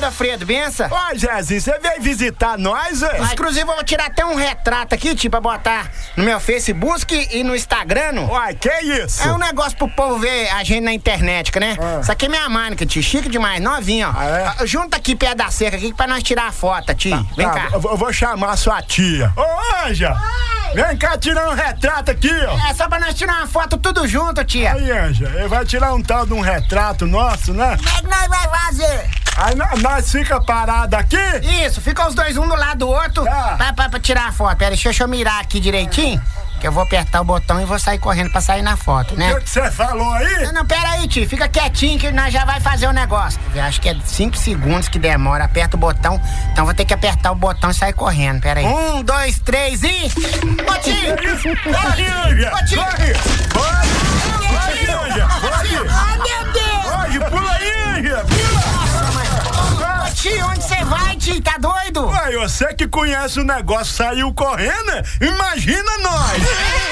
Roda Fredo, benção? Ô, Zezinho, você veio visitar nós, velho? Inclusive, eu vou tirar até um retrato aqui, tipo, pra botar no meu Facebook e no Instagram. Uai, que isso? É um negócio pro povo ver a gente na internet, né? Isso aqui é minha mãnica, tio. Chique demais, novinha, ó. Junta aqui perto da cerca aqui pra nós tirar a foto, tio. Vem cá. Eu vou chamar sua tia. Ô, Anja! Vem cá tirar um retrato aqui, ó. É só pra nós tirar uma foto tudo junto, tia. Aí, Anja, ele vai tirar um tal de um retrato nosso, né? Como é que nós vai fazer? Aí nós fica parado aqui? Isso, fica os dois um do lado do outro pra tirar a foto. Pera, deixa eu mirar aqui direitinho, que eu vou apertar o botão e vou sair correndo pra sair na foto, né? O que você falou aí? Não, pera aí, tio, fica quietinho que nós já vai fazer o negócio. Eu acho que é 5 segundos que demora, aperta o botão, então vou ter que apertar o botão e sair correndo, pera aí. 1, 2, 3 e... Ô, tio! Corre, Anja! Ô, tio! Corre! Corre, Anja! Corre! Ai, meu Deus! Corre, pula aí, Anja! Pula! Ô, tio, onde você vai, tio? Tá doido? Ué, você que conhece o negócio saiu correndo, imagina nós!